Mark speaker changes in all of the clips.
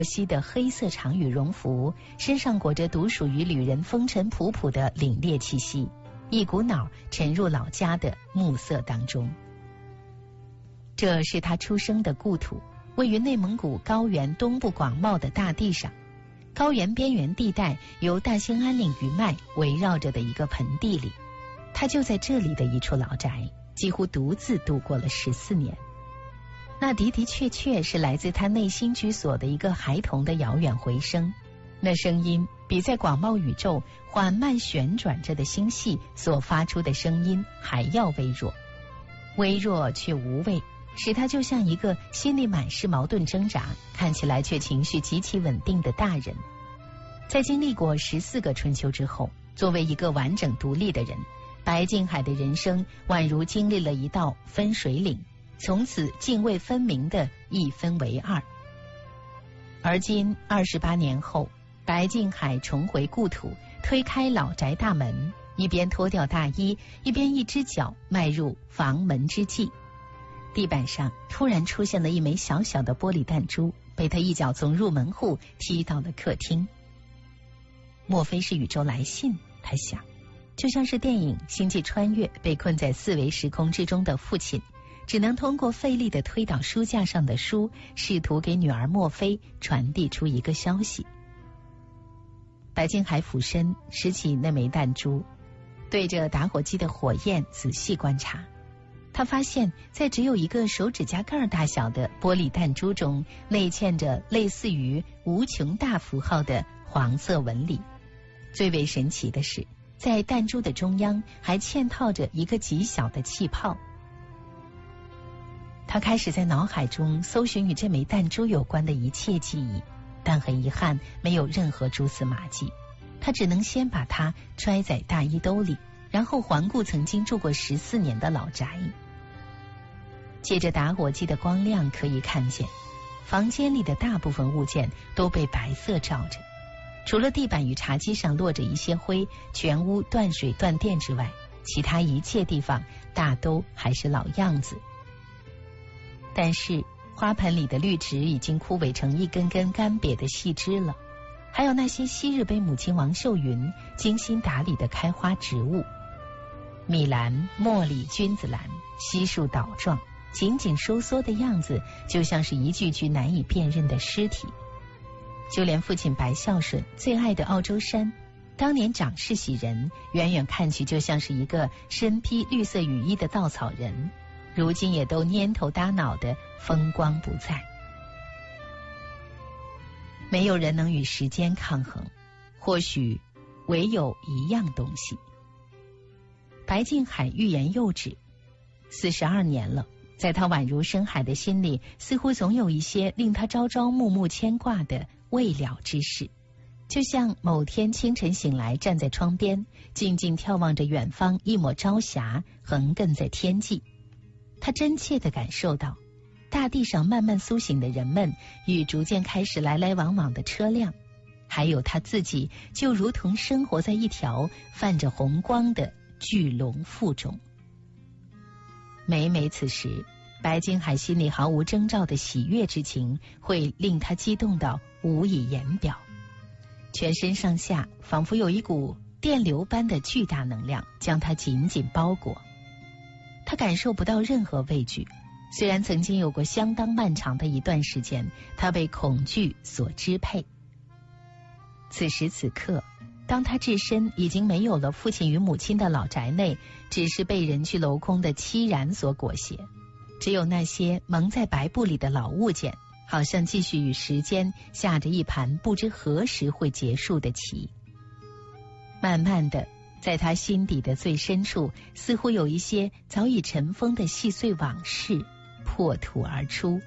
Speaker 1: 西的黑色长羽绒服，身上裹着独属于旅人风尘仆仆的凛冽气息，一股脑沉入老家的暮色当中。这是他出生的故土，位于内蒙古高原东部广袤的大地上，高原边缘地带由大兴安岭余脉围绕着的一个盆地里，他就在这里的一处老宅，几乎独自度过了14年。那的的确确是来自他内心居所的一个孩童的遥远回声，那声音比在广袤宇宙缓慢旋转着的星系所发出的声音还要微弱，微弱却无畏，使他就像一个心里满是矛盾挣扎，看起来却情绪极其稳定的大人。在经历过14个春秋之后，作为一个完整独立的人，白敬海的人生宛如经历了一道分水岭，从此泾渭分明的一分为二。而今28年后，白敬海重回故土，推开老宅大门，一边脱掉大衣，一边一只脚迈入房门之际，地板上突然出现了一枚小小的玻璃弹珠，被他一脚从入门户踢到了客厅。莫非是宇宙来信？他想，就像是电影《星际穿越》被困在4维时空之中的父亲，只能通过费力地推倒书架上的书，试图给女儿莫非传递出一个消息。白敬海俯身拾起那枚弹珠，对着打火机的火焰仔细观察。他发现在只有一个手指甲盖大小的玻璃弹珠中，内嵌着类似于无穷大符号的黄色纹理。最为神奇的是，在弹珠的中央还嵌套着一个极小的气泡。他开始在脑海中搜寻与这枚弹珠有关的一切记忆，但很遗憾没有任何蛛丝马迹。他只能先把它揣在大衣兜里，然后环顾曾经住过14年的老宅。借着打火机的光亮，可以看见房间里的大部分物件都被白色照着，除了地板与茶几上落着一些灰，全屋断水断电之外，其他一切地方大都还是老样子。但是花盆里的绿植已经枯萎成一根根干瘪的细枝了，还有那些昔日被母亲王秀云精心打理的开花植物，米兰、茉莉、君子兰悉数倒状，紧紧收缩的样子就像是一具具难以辨认的尸体。就连父亲白孝顺最爱的澳洲山，当年长势喜人，远远看去就像是一个身披绿色雨衣的稻草人，如今也都蔫头耷脑的风光不再。没有人能与时间抗衡，或许唯有一样东西。白敬海欲言又止，42年了，在他宛如深海的心里，似乎总有一些令他朝朝暮暮牵挂的未了之事。就像某天清晨醒来，站在窗边，静静眺望着远方一抹朝霞横亘在天际，他真切地感受到大地上慢慢苏醒的人们与逐渐开始来来往往的车辆，还有他自己就如同生活在一条泛着红光的巨龙腹中。每每此时，白敬海心里毫无征兆的喜悦之情会令他激动到无以言表，全身上下仿佛有一股电流般的巨大能量将他紧紧包裹。他感受不到任何畏惧，虽然曾经有过相当漫长的一段时间，他被恐惧所支配。此时此刻，当他置身已经没有了父亲与母亲的老宅内，只是被人去楼空的凄然所裹挟，只有那些蒙在白布里的老物件，好像继续与时间下着一盘不知何时会结束的棋。慢慢的，在他心底的最深处，似乎有一些早已尘封的细碎往事破土而出。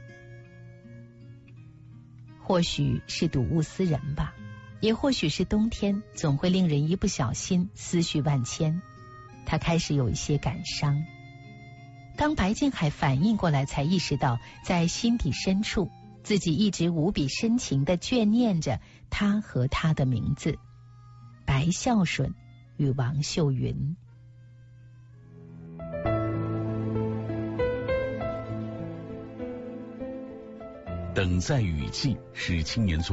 Speaker 1: 或许是睹物思人吧，也或许是冬天总会令人一不小心思绪万千。他开始有一些感伤。当白敬海反应过来，才意识到在心底深处，自己一直无比深情地眷念着他和他的名字，白孝顺与王秀云。
Speaker 2: 等在雨季是青年